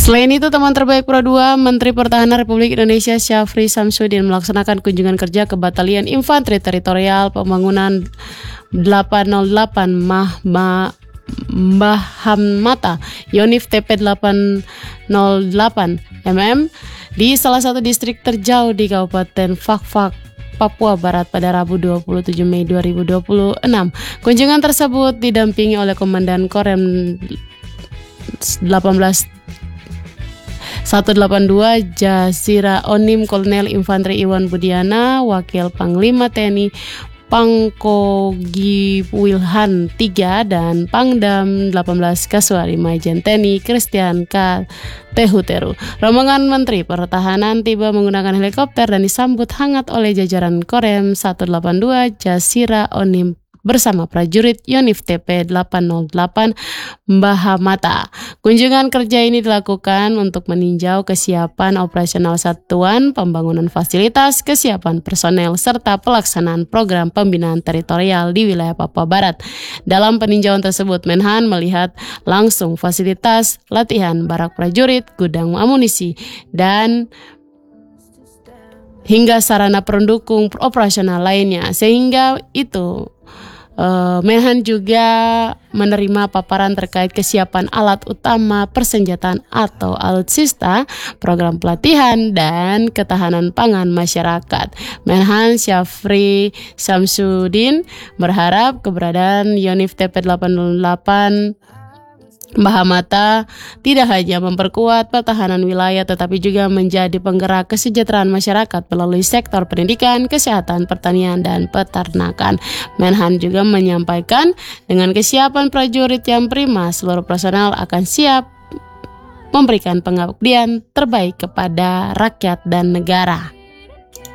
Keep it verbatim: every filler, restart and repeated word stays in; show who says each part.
Speaker 1: Selain itu, teman terbaik Pro dua, Menteri Pertahanan Republik Indonesia Syafri Samsudin melaksanakan kunjungan kerja ke Batalion Infanteri Teritorial Pembangunan delapan nol delapan Mahma Mbahamata Yonif T P delapan nol delapan M M di salah satu distrik terjauh di Kabupaten Fakfak, Papua Barat pada Rabu dua puluh tujuh Mei dua ribu dua puluh enam. Kunjungan tersebut didampingi oleh Komandan Korem delapan belas seratus delapan puluh dua Jasira Onim Kolonel Infanteri Iwan Budiana, Wakil Panglima T N I Pangkogi Wilhan tiga dan Pangdam delapan belas Kasuari Majen T N I Christian K. Tehuteru. Rombongan Menteri Pertahanan tiba menggunakan helikopter dan disambut hangat oleh jajaran Korem seratus delapan puluh dua Jasira Onim bersama prajurit Yonif T P delapan nol delapan Mbahamata. Kunjungan kerja ini dilakukan untuk meninjau kesiapan operasional satuan, pembangunan fasilitas, kesiapan personel, serta pelaksanaan program pembinaan teritorial di wilayah Papua Barat. Dalam peninjauan tersebut, Menhan melihat langsung fasilitas latihan barak prajurit, gudang amunisi, dan hingga sarana pendukung operasional lainnya. Sehingga itu Uh, Menhan juga menerima paparan terkait kesiapan alat utama persenjataan atau alutsista, program pelatihan, dan ketahanan pangan masyarakat. Menhan Syafri Samsudin berharap keberadaan Yonif T P delapan nol delapan Mbahamata tidak hanya memperkuat pertahanan wilayah tetapi juga menjadi penggerak kesejahteraan masyarakat melalui sektor pendidikan, kesehatan, pertanian, dan peternakan. Menhan juga menyampaikan dengan kesiapan prajurit yang prima, seluruh personel akan siap memberikan pengabdian terbaik kepada rakyat dan negara.